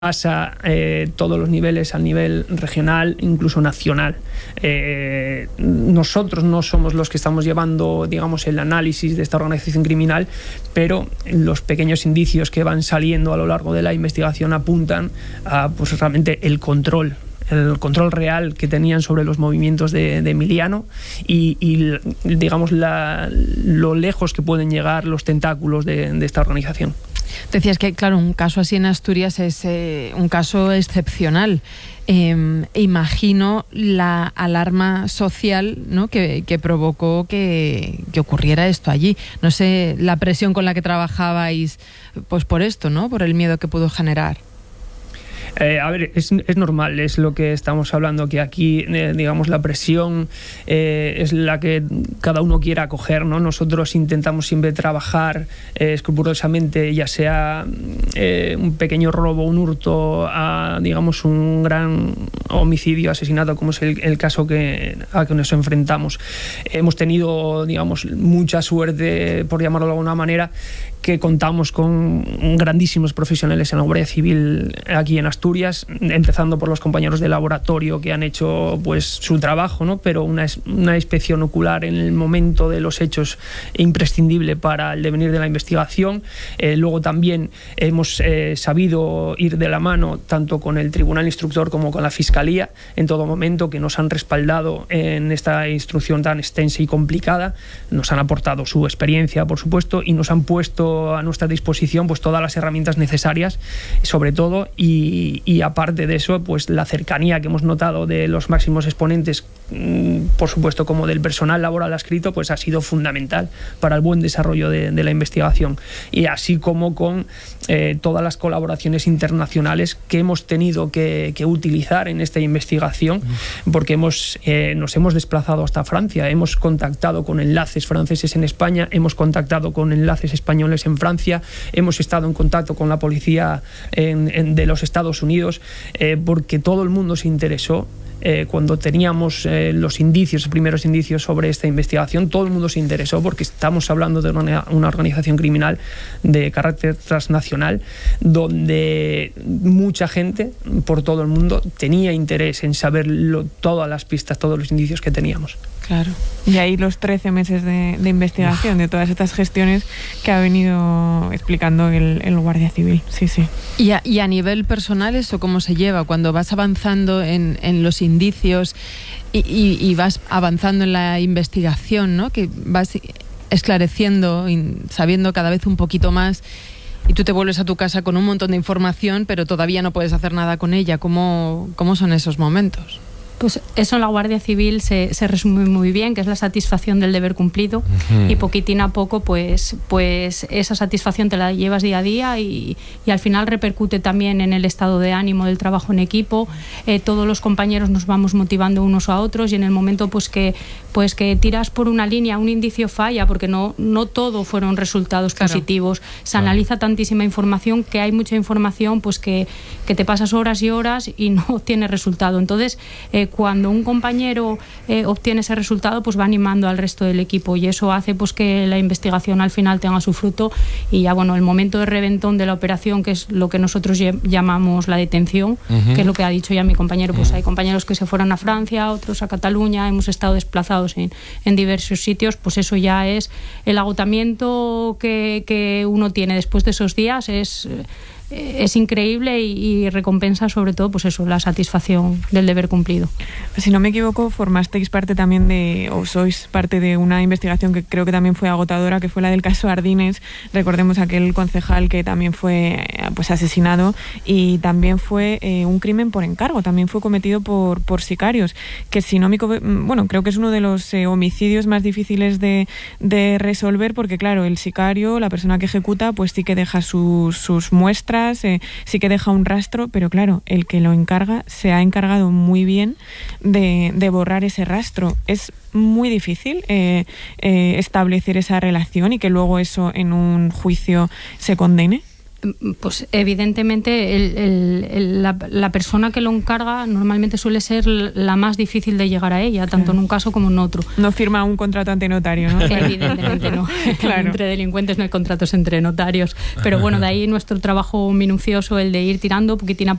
pasa todos los niveles, al nivel regional, incluso nacional. Nosotros no somos los que estamos llevando, digamos, el análisis de esta organización criminal, pero los pequeños indicios que van saliendo a lo largo de la investigación apuntan a, pues, realmente el control real que tenían sobre los movimientos de Emiliano y digamos, lo lejos que pueden llegar los tentáculos de esta organización. Decías que, claro, un caso así en Asturias es un caso excepcional. Imagino la alarma social, ¿no?, que provocó que ocurriera esto allí. No sé, la presión con la que trabajabais, pues por esto, ¿no?, por el miedo que pudo generar. A ver, es normal, es lo que estamos hablando, que aquí, digamos, la presión es la que cada uno quiera acoger, ¿no? Nosotros intentamos siempre trabajar escrupulosamente, ya sea un pequeño robo, un hurto, a, digamos, un gran homicidio, asesinato, como es el caso a que nos enfrentamos. Hemos tenido, digamos, mucha suerte, por llamarlo de alguna manera, que contamos con grandísimos profesionales en la Guardia Civil aquí en Asturias, empezando por los compañeros de laboratorio que han hecho, pues, su trabajo, ¿no? Pero una inspección ocular en el momento de los hechos imprescindible para el devenir de la investigación. Luego también hemos sabido ir de la mano tanto con el Tribunal Instructor como con la Fiscalía en todo momento, que nos han respaldado en esta instrucción tan extensa y complicada, nos han aportado su experiencia, por supuesto, y nos han puesto a nuestra disposición, pues, todas las herramientas necesarias, sobre todo, y aparte de eso, pues la cercanía que hemos notado de los máximos exponentes, por supuesto, como del personal laboral adscrito, pues ha sido fundamental para el buen desarrollo de la investigación, y así como con todas las colaboraciones internacionales que hemos tenido que utilizar en esta investigación, porque nos hemos desplazado hasta Francia, hemos contactado con enlaces franceses en España, hemos contactado con enlaces españoles en Francia, hemos estado en contacto con la policía de los Estados Unidos, porque todo el mundo se interesó. Cuando teníamos los primeros indicios sobre esta investigación, todo el mundo se interesó, porque estamos hablando de una organización criminal de carácter transnacional, donde mucha gente por todo el mundo tenía interés en saber todas las pistas, todos los indicios que teníamos. Claro. Y ahí los 13 meses de investigación, de todas estas gestiones que ha venido explicando el Guardia Civil. Sí, sí. Y a nivel personal, ¿eso cómo se lleva? Cuando vas avanzando en los indicios y vas avanzando en la investigación, ¿no?, que vas esclareciendo, sabiendo cada vez un poquito más, y tú te vuelves a tu casa con un montón de información, pero todavía no puedes hacer nada con ella. ¿Cómo son esos momentos? Pues eso en la Guardia Civil se resume muy bien, que es la satisfacción del deber cumplido. Y poquitín a poco, pues esa satisfacción te la llevas día a día y al final repercute también en el estado de ánimo del trabajo en equipo. Todos los compañeros nos vamos motivando unos a otros, y en el momento pues que tiras por una línea, un indicio falla, porque no todo fueron resultados positivos. Se analiza tantísima información, que hay mucha información, pues que te pasas horas y horas y no obtienes resultado. Entonces, cuando un compañero obtiene ese resultado, pues va animando al resto del equipo, y eso hace, pues, que la investigación al final tenga su fruto. Y ya, bueno, el momento de reventón de la operación, que es lo que nosotros llamamos la detención, que es lo que ha dicho ya mi compañero, pues hay compañeros que se fueron a Francia, otros a Cataluña, hemos estado desplazados en diversos sitios. Pues eso ya es el agotamiento que uno tiene después de esos días, es increíble, y recompensa sobre todo, pues eso, la satisfacción del deber cumplido. Si no me equivoco, formasteis parte también o sois parte de una investigación que creo que también fue agotadora, que fue la del caso Ardines. Recordemos aquel concejal que también fue, pues, asesinado, y también fue un crimen por encargo, también fue cometido por sicarios, que si no me bueno, creo que es uno de los homicidios más difíciles de resolver, porque claro, el sicario, la persona que ejecuta, pues sí que deja sus muestras, sí que deja un rastro, pero claro, el que lo encarga se ha encargado muy bien de borrar ese rastro. Es muy difícil establecer esa relación y que luego eso en un juicio se condene. Pues evidentemente la persona que lo encarga normalmente suele ser la más difícil de llegar a ella, tanto en un caso como en otro. No firma un contrato ante notario, ¿no? Evidentemente no. Claro. Entre delincuentes no hay contratos entre notarios. Pero bueno, de ahí nuestro trabajo minucioso, el de ir tirando poquitín a